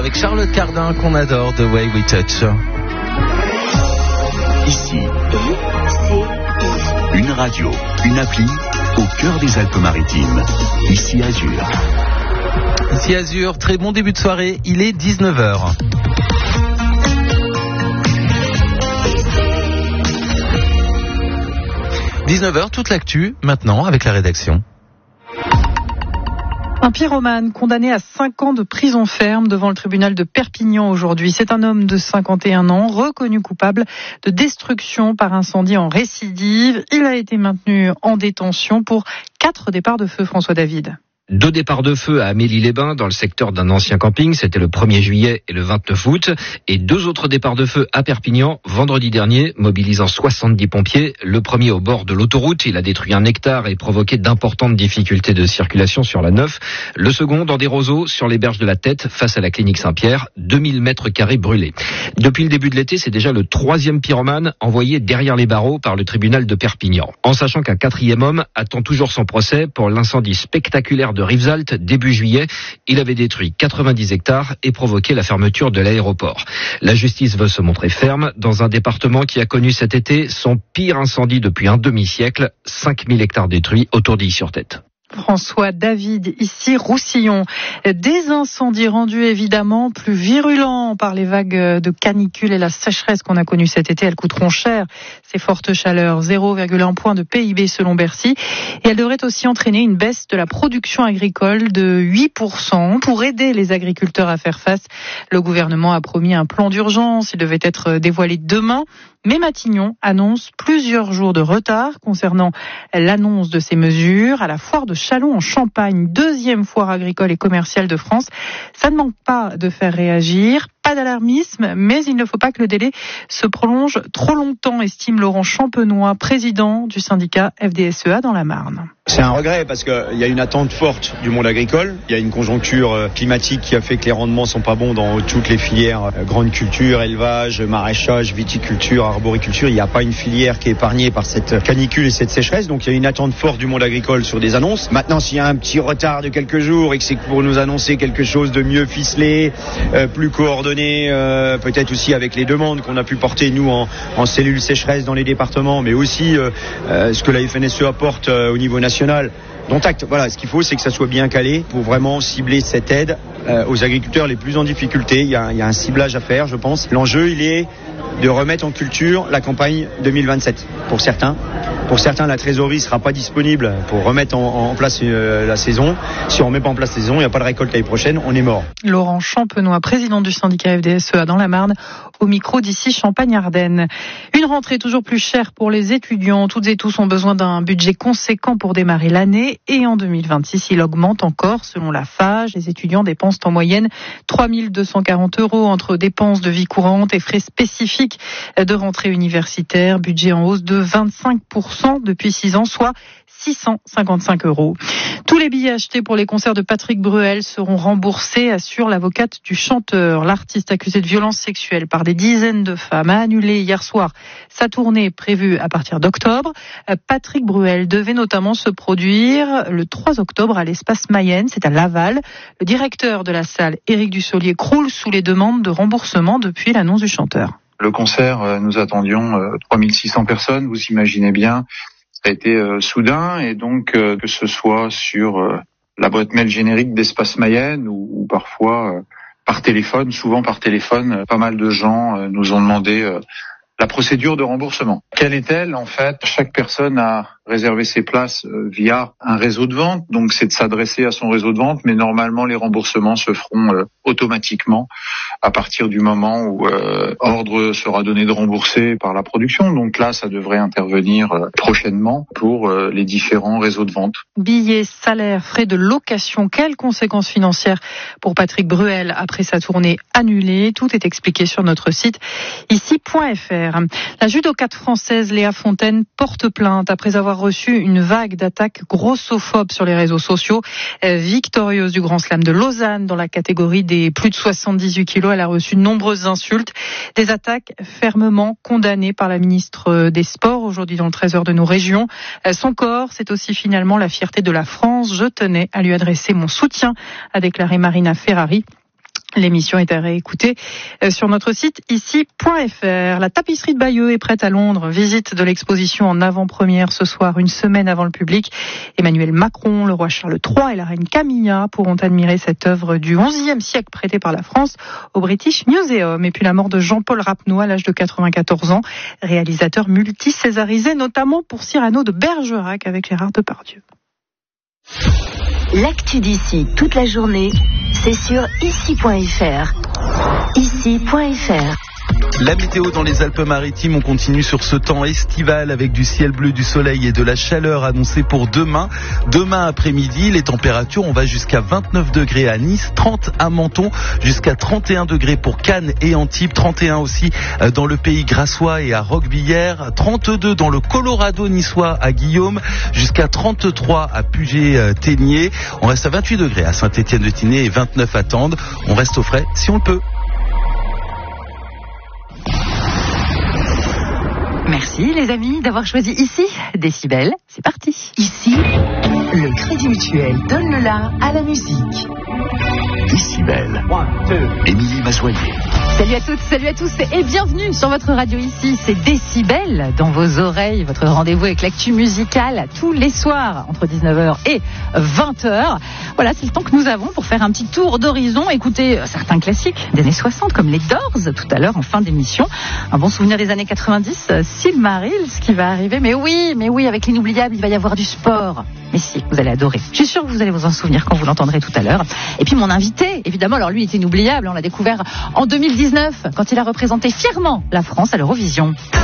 avec Charlotte Cardin qu'on adore, The Way We Touch. Ici, une radio, une appli au cœur des Alpes-Maritimes. Ici Azur. Ici Azur, très bon début de soirée, il est 19h. 19h, toute l'actu, maintenant, avec la rédaction. Un pyromane condamné à 5 ans de prison ferme devant le tribunal de Perpignan aujourd'hui. C'est un homme de 51 ans, reconnu coupable de destruction par incendie en récidive. Il a été maintenu en détention pour 4 départs de feu, François David. 2 départs de feu à Amélie-les-Bains, dans le secteur d'un ancien camping, c'était le 1er juillet et le 29 août, et 2 autres départs de feu à Perpignan, vendredi dernier, mobilisant 70 pompiers. Le premier au bord de l'autoroute, il a détruit 1 hectare et provoqué d'importantes difficultés de circulation sur la 9. Le second, dans des roseaux, sur les berges de la Tête, face à la clinique Saint-Pierre, 2000 mètres carrés brûlés. Depuis le début de l'été, c'est déjà le 3e pyromane envoyé derrière les barreaux par le tribunal de Perpignan. En sachant qu'un 4e homme attend toujours son procès pour l'incendie spectaculaire de Rivesaltes, début juillet. Il avait détruit 90 hectares et provoqué la fermeture de l'aéroport. La justice veut se montrer ferme dans un département qui a connu cet été son pire incendie depuis un demi-siècle, 5000 hectares détruits autour d'Illy-sur-Tête. François David, ici Roussillon. Des incendies rendus évidemment plus virulents par les vagues de canicule et la sécheresse qu'on a connues cet été. Elles coûteront cher, ces fortes chaleurs, 0,1 point de PIB selon Bercy. Et elles devraient aussi entraîner une baisse de la production agricole de 8%. Pour aider les agriculteurs à faire face, le gouvernement a promis un plan d'urgence. Il devait être dévoilé demain. Mais Matignon annonce plusieurs jours de retard concernant l'annonce de ces mesures à la foire de Châlons en Champagne, 2e foire agricole et commerciale de France. Ça ne manque pas de faire réagir. Pas d'alarmisme, mais il ne faut pas que le délai se prolonge trop longtemps, estime Laurent Champenois, président du syndicat FDSEA dans la Marne. C'est un regret parce qu'il y a une attente forte du monde agricole. Il y a une conjoncture climatique qui a fait que les rendements sont pas bons dans toutes les filières. Grande culture, élevage, maraîchage, viticulture, arboriculture. Il n'y a pas une filière qui est épargnée par cette canicule et cette sécheresse. Donc il y a une attente forte du monde agricole sur des annonces. Maintenant, s'il y a un petit retard de quelques jours et que c'est pour nous annoncer quelque chose de mieux ficelé, plus coordonné, peut-être aussi avec les demandes qu'on a pu porter nous en cellule sécheresse dans les départements, mais aussi ce que la FNSE apporte au niveau national. Dont acte. Voilà, ce qu'il faut, c'est que ça soit bien calé pour vraiment cibler cette aide aux agriculteurs les plus en difficulté. Il y a un ciblage à faire, je pense. L'enjeu, il est de remettre en culture la campagne 2027 pour certains. Pour certains, la trésorerie ne sera pas disponible pour remettre en place la saison. Si on ne remet pas en place la saison, il n'y a pas de récolte l'année prochaine, on est mort. Laurent Champenois, président du syndicat FDSEA dans la Marne, au micro d'ici Champagne-Ardenne. Une rentrée toujours plus chère pour les étudiants. Toutes et tous ont besoin d'un budget conséquent pour démarrer l'année. Et en 2026, il augmente encore. Selon la FAGE, les étudiants dépensent en moyenne 3 240 € entre dépenses de vie courante et frais spécifiques de rentrée universitaire. Budget en hausse de 25% depuis 6 ans, soit 655 €. Tous les billets achetés pour les concerts de Patrick Bruel seront remboursés, assure l'avocate du chanteur. L'artiste accusé de violences sexuelles par des dizaines de femmes a annulé hier soir sa tournée prévue à partir d'octobre. Patrick Bruel devait notamment se produire le 3 octobre à l'Espace Mayenne, c'est à Laval. Le directeur de la salle, Éric Dussolier, croule sous les demandes de remboursement depuis l'annonce du chanteur. Le concert, nous attendions 3600 personnes, vous imaginez bien. Ça a été soudain et donc que ce soit sur la boîte mail générique d'Espace Mayenne ou parfois par téléphone, souvent par téléphone, pas mal de gens nous ont demandé la procédure de remboursement. Quelle est-elle en fait? Chaque personne a réservé ses places via un réseau de vente, donc c'est de s'adresser à son réseau de vente, mais normalement les remboursements se feront automatiquement à partir du moment où ordre sera donné de rembourser par la production. Donc là, ça devrait intervenir prochainement pour les différents réseaux de vente. Billets, salaires, frais de location, quelles conséquences financières pour Patrick Bruel après sa tournée annulée? Tout est expliqué sur notre site ici.fr. La judokate française Léa Fontaine porte plainte après avoir reçu une vague d'attaques grossophobes sur les réseaux sociaux. Victorieuse du Grand Slam de Lausanne dans la catégorie des plus de 78 kilos, elle a reçu de nombreuses insultes. Des attaques fermement condamnées par la ministre des Sports aujourd'hui dans le Trésor de nos régions. Son corps, c'est aussi finalement la fierté de la France. Je tenais à lui adresser mon soutien, a déclaré Marina Ferrari. L'émission est à réécouter sur notre site ici.fr. La tapisserie de Bayeux est prête à Londres. Visite de l'exposition en avant-première ce soir, une semaine avant le public. Emmanuel Macron, le roi Charles III et la reine Camilla pourront admirer cette œuvre du XIe siècle prêtée par la France au British Museum. Et puis la mort de Jean-Paul Rapneau à l'âge de 94 ans, réalisateur multi-césarisé, notamment pour Cyrano de Bergerac avec Gérard Depardieu. L'actu d'ici toute la journée, c'est sur ici.fr. Ici.fr. La météo dans les Alpes-Maritimes, on continue sur ce temps estival avec du ciel bleu, du soleil et de la chaleur annoncée pour demain. Demain après-midi, les températures, on va jusqu'à 29 degrés à Nice, 30 à Menton, jusqu'à 31 degrés pour Cannes et Antibes, 31 aussi dans le pays grassois et à Roquebillière, 32 dans le Colorado niçois à Guillaume, jusqu'à 33 à Puget-Théniers. On reste à 28 degrés à Saint-Étienne-de-Tinée et 29 à Tende. On reste au frais si on le peut. Merci les amis d'avoir choisi ici Décibel. C'est parti. Ici, le Crédit Mutuel donne le la à la musique. Décibel. Émilie Mazoyer. Salut à toutes, salut à tous et bienvenue sur votre radio ici. C'est Décibel dans vos oreilles, votre rendez-vous avec l'actu musicale tous les soirs entre 19h et 20h. Voilà, c'est le temps que nous avons pour faire un petit tour d'horizon, écouter certains classiques des années 60 comme les Doors tout à l'heure en fin d'émission. Un bon souvenir des années 90, Silmarils qui va arriver. Mais oui, avec l'inoubliable, il va y avoir du sport. Mais si, vous allez adorer. Je suis sûre que vous allez vous en souvenir quand vous l'entendrez tout à l'heure. Et puis mon invité, évidemment, alors lui est inoubliable, on l'a découvert en 2019 quand il a représenté fièrement la France à l'Eurovision.